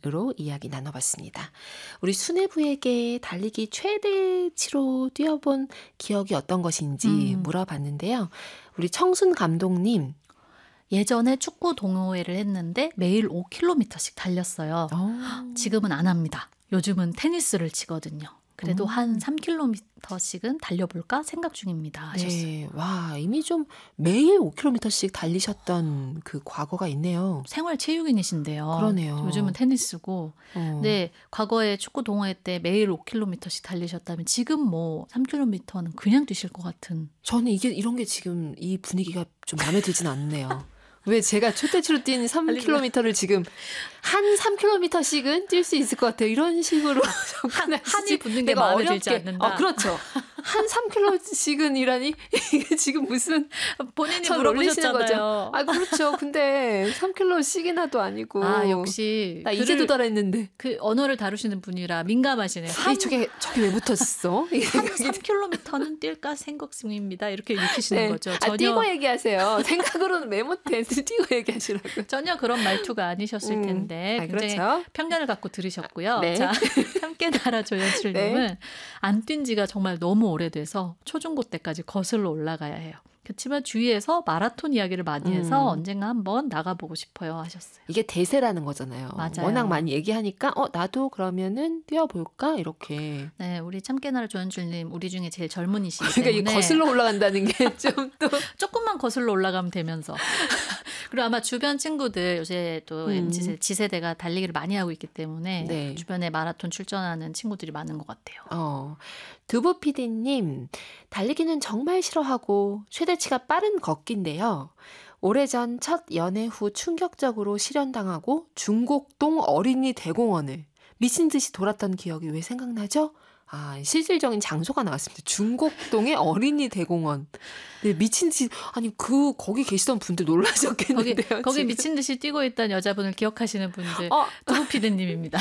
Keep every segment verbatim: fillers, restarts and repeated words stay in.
으로 이야기 나눠봤습니다. 우리 수뇌부에게 달리기 최대치로 뛰어본 기억이 어떤 것인지 음. 물어봤는데요. 우리 청순 감독님. 예전에 축구 동호회를 했는데 매일 오 킬로미터씩 달렸어요. 오. 지금은 안 합니다. 요즘은 테니스를 치거든요. 그래도 음. 한 삼 킬로미터씩은 달려볼까 생각 중입니다. 하셨어요. 네. 와, 이미 좀 매일 오 킬로미터씩 달리셨던 그 과거가 있네요. 생활 체육인이신데요. 그러네요. 요즘은 테니스고. 어. 네, 과거에 축구 동호회 때 매일 오 킬로미터씩 달리셨다면 지금 뭐 삼 킬로미터는 그냥 뛰실 것 같은. 저는 이게 이런 게 지금 이 분위기가 좀 마음에 들진 않네요. 왜 제가 최대치로 뛴 삼 킬로미터를 지금 한 삼 킬로미터씩은 뛸 수 있을 것 같아요. 이런 식으로 한, 한이 붙는 게 내가 마음에 어렵게, 들지 않는다. 어, 그렇죠. 한 삼 킬로씩은이라니 이게 지금 무슨 본인이 저를 놀리시는 물어보셨잖아요. 거죠. 아, 그렇죠. 근데 삼 킬로씩이나도 아니고. 아, 역시 나 이제 도달했는데. 그 언어를 다루시는 분이라 민감하시네요. 아니, 저게 저게 왜 붙었어? 한 삼 킬로미터는 뛸까 생각 중입니다. 이렇게 읽히시는 네. 거죠. 전혀... 아, 뛰고 얘기하세요. 생각으로는 메모돼. 뛰고 얘기하시라고. 전혀 그런 말투가 아니셨을 음. 텐데 아, 굉장히 그렇죠. 편견을 갖고 들으셨고요. 네. 자, 함께 나라 조연출님은 네. 안 뛴 지가 정말 너무 오래돼서 초중고 때까지 거슬러 올라가야 해요. 그렇지만 주위에서 마라톤 이야기를 많이 해서 음. 언젠가 한번 나가보고 싶어요 하셨어요. 이게 대세라는 거잖아요. 맞아요. 워낙 많이 얘기하니까 어 나도 그러면은 뛰어볼까 이렇게. 네, 우리 참깨나라 조연출님 우리 중에 제일 젊은이시기 그러니까 때문에 이 거슬러 올라간다는 게 좀 또 조금만 거슬러 올라가면 되면서 그리고 아마 주변 친구들 요새 또 음. 엠지 지세대가 달리기를 많이 하고 있기 때문에 네. 주변에 마라톤 출전하는 친구들이 많은 것 같아요. 어, 두부 피디님, 달리기는 정말 싫어하고 최대치가 빠른 걷기인데요. 오래전 첫 연애 후 충격적으로 실현당하고 중곡동 어린이 대공원을 미친 듯이 돌았던 기억이 왜 생각나죠? 아, 실질적인 장소가 나왔습니다. 중곡동의 어린이 대공원. 네, 미친 듯이, 아니, 그, 거기 계시던 분들 놀라셨겠는데요. 거기, 거기 미친 듯이 뛰고 있던 여자분을 기억하시는 분들, 어. 두부 피디님입니다.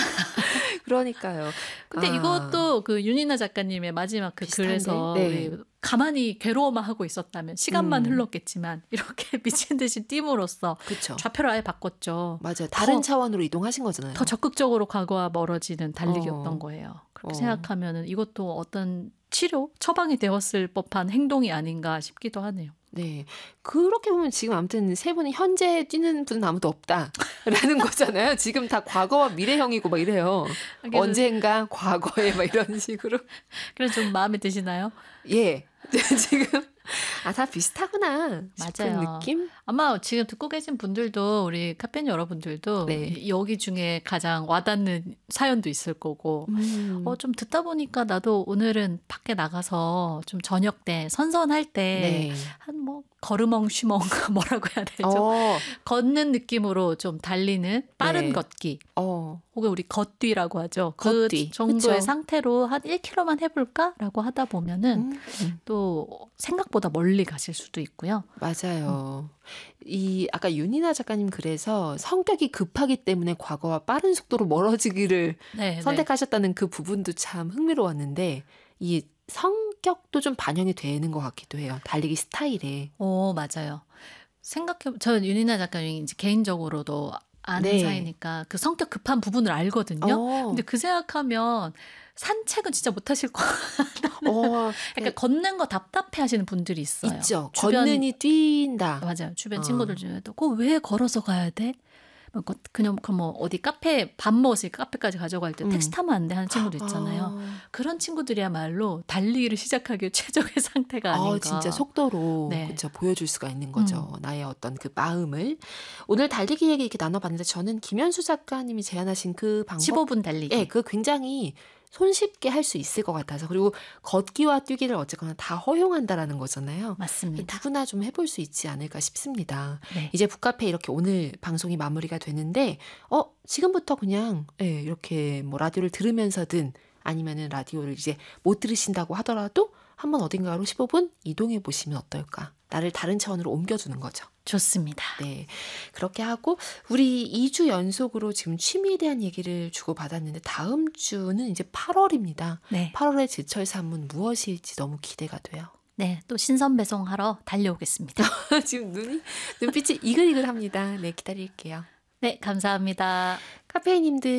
그러니까요. 근데 아. 이것도 그 윤이나 작가님의 마지막 그 비슷한데? 글에서 네. 우리 가만히 괴로워만 하고 있었다면 시간만 음. 흘렀겠지만 이렇게 미친 듯이 띄므로써 그쵸. 좌표를 아예 바꿨죠. 맞아요. 다른 더, 차원으로 이동하신 거잖아요. 더 적극적으로 과거와 멀어지는 달리기였던 어. 거예요. 그렇게 어. 생각하면은 이것도 어떤 치료, 처방이 되었을 법한 행동이 아닌가 싶기도 하네요. 네. 그렇게 보면 지금 아무튼 세 분은 현재 뛰는 분은 아무도 없다라는 거잖아요. 지금 다 과거와 미래형이고 막 이래요. 언젠가 과거에 막 이런 식으로. 그래서 좀 마음에 드시나요? 예. 지금 아, 다 비슷하구나 싶은 맞아요. 느낌? 아마 지금 듣고 계신 분들도 우리 카페인 여러분들도 네. 여기 중에 가장 와닿는 사연도 있을 거고 음. 어, 좀 듣다 보니까 나도 오늘은 밖에 나가서 좀 저녁 때 선선할 때 한 네. 뭐 걸음엉 쉬멍 뭐라고 해야 되죠? 어. 걷는 느낌으로 좀 달리는 빠른 네. 걷기 어. 혹은 우리 걷뛰라고 하죠. 걷뛰. 그 정도의 그쵸. 상태로 한 일 킬로미터만 해볼까라고 하다 보면은 음. 음. 또 생각보다 멀리 가실 수도 있고요. 맞아요. 음. 이 아까 윤이나 작가님 글에서 성격이 급하기 때문에 과거와 빠른 속도로 멀어지기를 네, 선택하셨다는 네. 그 부분도 참 흥미로웠는데 이 성격도 좀 반영이 되는 것 같기도 해요. 달리기 스타일에. 오, 맞아요. 생각해, 저 윤이나 작가님이 이제 개인적으로도 아는 네. 사이니까 그 성격 급한 부분을 알거든요. 어. 근데 그 생각하면 산책은 진짜 못 하실 것 같아요. 어. 약간 걷는 거 답답해 하시는 분들이 있어요. 있죠. 주변, 걷느니 뛴다. 맞아요. 주변 어. 친구들 중에도 그거 왜 걸어서 가야 돼? 그냥 그 뭐 어디 카페 밥 먹었으니까 카페까지 가져갈 때 음. 택시 타면 안 돼 하는 친구도 있잖아요. 아. 그런 친구들이야말로 달리기를 시작하기 최적의 상태가 아닌가. 아, 진짜 속도로 네. 그쵸, 보여줄 수가 있는 거죠. 음. 나의 어떤 그 마음을. 오늘 달리기 얘기 이렇게 나눠봤는데 저는 김현수 작가님이 제안하신 그 방법. 십오 분 달리기. 예, 그 굉장히 손쉽게 할 수 있을 것 같아서. 그리고 걷기와 뛰기를 어쨌거나 다 허용한다라는 거잖아요. 맞습니다. 누구나 좀 해볼 수 있지 않을까 싶습니다. 네. 이제 북카페 이렇게 오늘 방송이 마무리가 되는데 어 지금부터 그냥 예, 이렇게 뭐 라디오를 들으면서든 아니면은 라디오를 이제 못 들으신다고 하더라도 한번 어딘가로 십오 분 이동해 보시면 어떨까. 나를 다른 차원으로 옮겨주는 거죠. 좋습니다. 네. 그렇게 하고 우리 이 주 연속으로 지금 취미에 대한 얘기를 주고받았는데 다음 주는 이제 팔월입니다. 네. 팔월의 제철 산문 무엇일지 너무 기대가 돼요. 네, 또 신선 배송하러 달려오겠습니다. 지금 눈이 눈빛이 이글이글합니다. 네, 기다릴게요. 네, 감사합니다. 카페인님들